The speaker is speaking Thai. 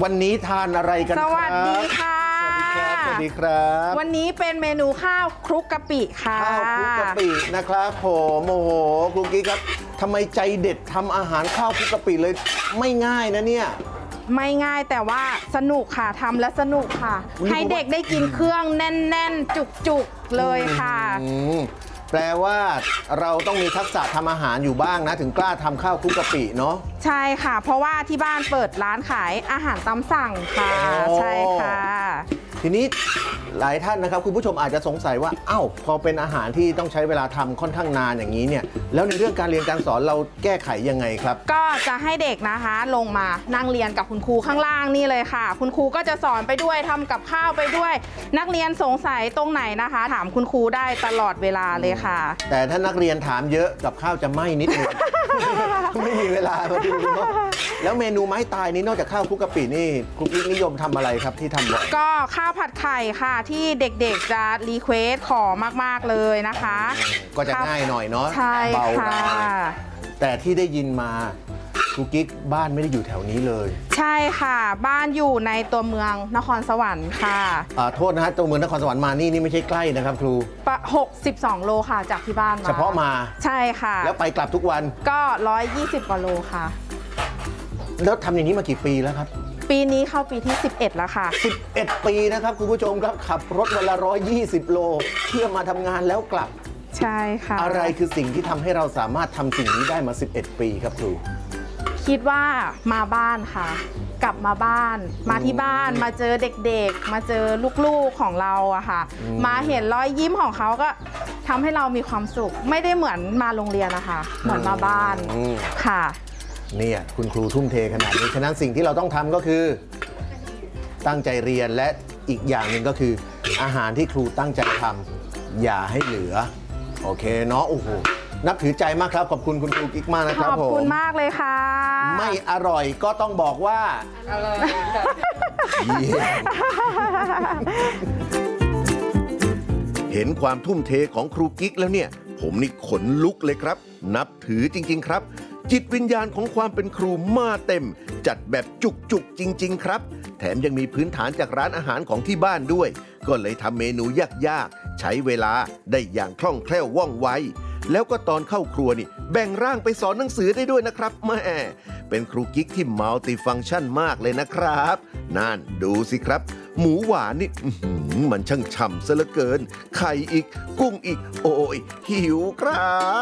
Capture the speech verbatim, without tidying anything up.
วันนี้ทานอะไรกันครับสวัสดีค่ะสวัสดีครับวันนี้เป็นเมนูข้าวคลุกกะปิค่ะข้าวคลุกกะปินะครับผมโอ้โหครูกิ๊กครับทำไมใจเด็ดทำอาหารข้าวคลุกกะปิเลยไม่ง่ายนะเนี่ยไม่ง่ายแต่ว่าสนุกค่ะทำแล้วสนุกค่ะให้เด็กได้กินเครื่องแน่นๆจุกๆเลยค่ะแปลว่าเราต้องมีทักษะทำอาหารอยู่บ้างนะถึงกล้าทำข้าวคลุกกะปิเนาะใช่ค่ะเพราะว่าที่บ้านเปิดร้านขายอาหารตามสั่งค่ะใช่ค่ะทีนี้หลายท่านนะครับคุณผู้ชมอาจจะสงสัยว่าเอ้าพอเป็นอาหารที่ต้องใช้เวลาทำค่อนข้างนานอย่างนี้เนี่ยแล้วในเรื่องการเรียนการสอนเราแก้ไขยังไงครับก็จะให้เด็กนะคะลงมานั่งเรียนกับคุณครูข้างล่างนี่เลยค่ะคุณครูก็จะสอนไปด้วยทำกับข้าวไปด้วย นักเรียนสงสัยตรงไหนนะคะถามคุณครูได้ตลอดเวลาเลยค่ะแต่ถ้านักเรียนถามเยอะกับข้าวจะไหม้นิดนึง ไม่มีเวลาพอดีเนาะแล้วเมนูไม้ตายนี้นอกจากข้าวคลุกกะปินี่ครูกิ๊กนิยมทำอะไรครับที่ทำบ่อยก็ข้าวผัดไข่ค่ะที่เด็กๆจะรีเควสขอมากๆเลยนะคะก็จะง่ายหน่อยเนาะใช่ค่ะแต่ที่ได้ยินมาครูกิ๊กบ้านไม่ได้อยู่แถวนี้เลยใช่ค่ะบ้านอยู่ในตัวเมืองนครสวรรค์ค่ะอ่าโทษนะฮะตัวเมืองนครสวรรค์มานี่นี่ไม่ใช่ใกล้นะครับครูหกสิบสองโลค่ะจากที่บ้านมาเฉพาะมาใช่ค่ะแล้วไปกลับทุกวันก็หนึ่งร้อยยี่สิบกว่าโลค่ะแล้วทำอย่างนี้มากี่ปีแล้วครับปีนี้เข้าปีที่สิบเอ็ดแล้วค่ะสิบเอ็ดปีนะครับคุณผู้ชมครับขับรถวันละหนึ่งร้อยยี่สิบโลเพื่อมาทำงานแล้วกลับใช่ค่ะอะไรคือสิ่งที่ทำให้เราสามารถทำสิ่งนี้ได้มาสิบเอ็ดปีครับครูคิดว่ามาบ้านค่ะกลับมาบ้านมาที่บ้านมาเจอเด็กๆมาเจอลูกๆของเราอะค่ะมาเห็นรอยยิ้มของเขาก็ทำให้เรามีความสุขไม่ได้เหมือนมาโรงเรียนนะคะเหมือนมาบ้านค่ะเนี่ยคุณครูทุ่มเทขนาดนี้ฉะนั้นสิ่งที่เราต้องทำก็คือตั้งใจเรียนและอีกอย่างหนึ่งก็คืออาหารที่ครูตั้งใจทำอย่าให้เหลือโอเคเนาะโอ้โหนับถือใจมากครับขอบคุณคุณครูกิ๊กมากนะครับผมขอบคุณมากเลยค่ะไม่อร่อยก็ต้องบอกว่าอร่อยเห็นความทุ่มเทของครูกิ๊กแล้วเนี่ยผมนี่ขนลุกเลยครับนับถือจริงๆครับจิตวิญญาณของความเป็นครูมาเต็มจัดแบบจุกๆจริงๆครับแถมยังมีพื้นฐานจากร้านอาหารของที่บ้านด้วยก็เลยทำเมนูยากๆใช้เวลาได้อย่างคล่องแคล่วว่องไวแล้วก็ตอนเข้าครัวนี่แบ่งร่างไปสอนหนังสือได้ด้วยนะครับแม่เป็นครูกิ๊กที่มัลติฟังก์ชันมากเลยนะครับนั่นดูสิครับหมูหวานนี่มันช่างฉ่ำซะเหลือเกินไข่อีกกุ้งอีกโอ้ยหิวครับ